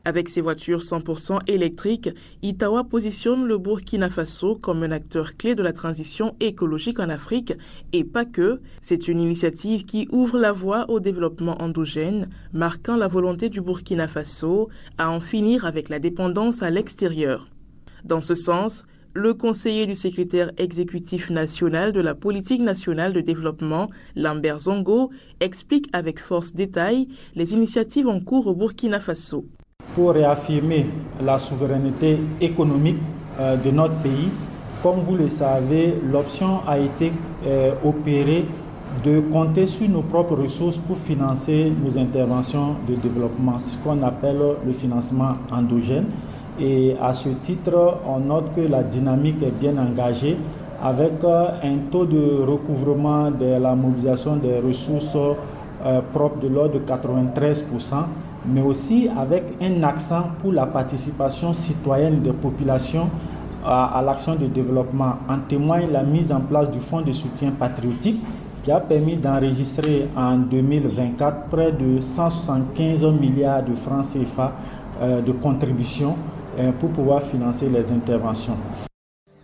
Avec ses voitures 100% électriques, Itawa positionne le Burkina Faso comme un acteur clé de la transition écologique en Afrique et pas que. C'est une initiative qui ouvre la voie au développement endogène, marquant la volonté du Burkina Faso à en finir avec la dépendance à l'extérieur. Dans ce sens, le conseiller du secrétaire exécutif national de la politique nationale de développement, Lambert Zongo, explique avec force détail les initiatives en cours au Burkina Faso. Pour réaffirmer la souveraineté économique de notre pays, comme vous le savez, l'option a été opérée de compter sur nos propres ressources pour financer nos interventions de développement, ce qu'on appelle le financement endogène. Et à ce titre, on note que la dynamique est bien engagée avec un taux de recouvrement de la mobilisation des ressources propres de l'ordre de 93%, mais aussi avec un accent pour la participation citoyenne des populations à l'action de développement. En témoigne la mise en place du Fonds de soutien patriotique qui a permis d'enregistrer en 2024 près de 175 milliards de francs CFA de contributions pour pouvoir financer les interventions.